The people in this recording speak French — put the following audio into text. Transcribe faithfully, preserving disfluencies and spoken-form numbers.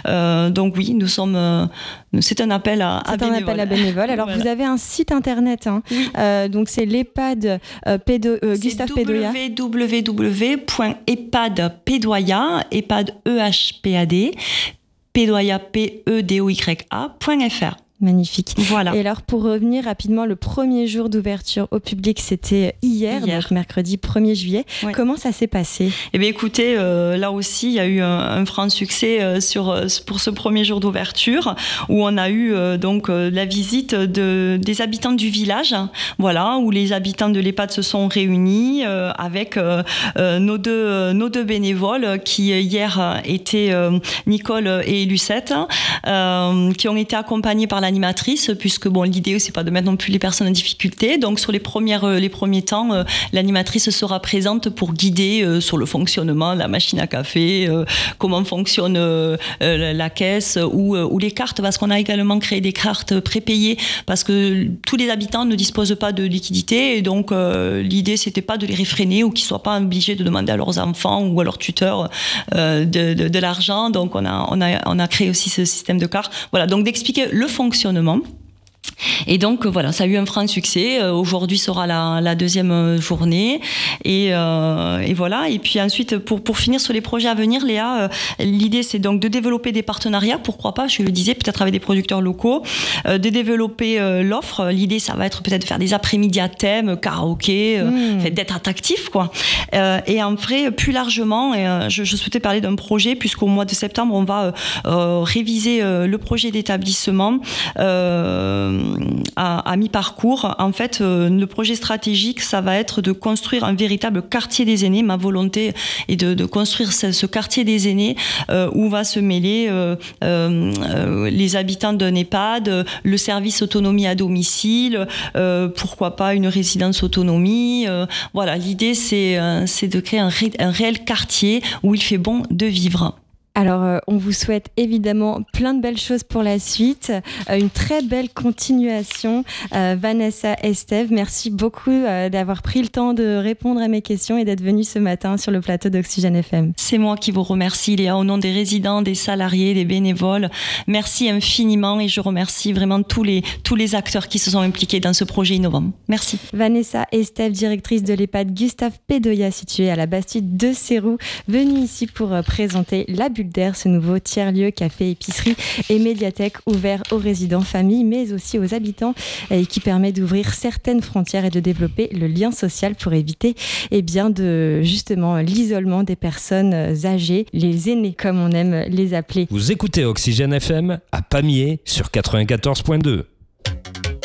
Euh, donc oui, nous sommes. Euh, c'est un appel à, à c'est bénévoles. un appel à bénévoles. Alors voilà. Vous avez un site internet. Hein. Oui. Euh, donc c'est l'EHPAD euh, Pédo, euh, Gustave Pédoya. w w w point ehpad pédoya, EHPAD E H P A D, Pédoya P E D O Y A point F R. Magnifique. Voilà. Et alors, pour revenir rapidement, le premier jour d'ouverture au public, c'était hier, hier. donc mercredi premier juillet. Ouais. Comment ça s'est passé ? Eh bien, écoutez, euh, là aussi, il y a eu un, un franc succès euh, sur, pour ce premier jour d'ouverture, où on a eu euh, donc euh, la visite de, des habitants du village, voilà, où les habitants de l'EHPAD se sont réunis euh, avec euh, euh, nos, deux, nos deux bénévoles qui hier étaient euh, Nicole et Lucette, euh, qui ont été accompagnés par la l'animatrice, puisque bon, l'idée c'est pas de mettre non plus les personnes en difficulté. Donc sur les premières, les premiers temps, euh, l'animatrice sera présente pour guider euh, sur le fonctionnement de la machine à café, euh, comment fonctionne euh, la, la caisse ou, euh, ou les cartes, parce qu'on a également créé des cartes prépayées, parce que tous les habitants ne disposent pas de liquidité, et donc euh, l'idée c'était pas de les réfréner ou qu'ils soient pas obligés de demander à leurs enfants ou à leurs tuteurs euh, de, de, de l'argent. Donc on a, on a, on a créé aussi ce système de cartes. Voilà, donc d'expliquer le fonctionnement. Et donc voilà, ça a eu un franc succès. Euh, aujourd'hui sera la, la deuxième journée et, euh, et voilà. Et puis ensuite, pour pour finir sur les projets à venir, Léa, euh, l'idée c'est donc de développer des partenariats, pourquoi pas, je le disais, peut-être avec des producteurs locaux, euh, de développer euh, l'offre. L'idée, ça va être peut-être de faire des après-midi à thème, karaoké, euh, mmh. fait, d'être attractif, quoi. Euh, et en vrai, plus largement, et, euh, je, je souhaitais parler d'un projet, puisqu'au mois de septembre, on va euh, réviser euh, le projet d'établissement. Euh, À, à mi-parcours. En fait, euh, le projet stratégique, ça va être de construire un véritable quartier des aînés. Ma volonté est de, de construire ce, ce quartier des aînés euh, où va se mêler euh, euh, les habitants d'un EHPAD, le service autonomie à domicile, euh, pourquoi pas une résidence autonomie. Euh, voilà, l'idée, c'est, euh, c'est de créer un, ré, un réel quartier où il fait bon de vivre. Alors, euh, on vous souhaite évidemment plein de belles choses pour la suite, euh, une très belle continuation. Euh, Vanessa, Estève, merci beaucoup euh, d'avoir pris le temps de répondre à mes questions et d'être venue ce matin sur le plateau d'Oxygène F M. C'est moi qui vous remercie, Léa, au nom des résidents, des salariés, des bénévoles. Merci infiniment et je remercie vraiment tous les, tous les acteurs qui se sont impliqués dans ce projet innovant. Merci. Vanessa Estève, directrice de l'EHPAD Gustave Pédoya, située à la Bastide de Seyroux, venue ici pour euh, présenter la bulle d'air, ce nouveau tiers-lieu, café, épicerie et médiathèque ouvert aux résidents, familles, mais aussi aux habitants, et qui permet d'ouvrir certaines frontières et de développer le lien social pour éviter eh bien, de, justement l'isolement des personnes âgées, les aînés comme on aime les appeler. Vous écoutez Oxygène F M à Pamiers sur quatre-vingt-quatorze point deux.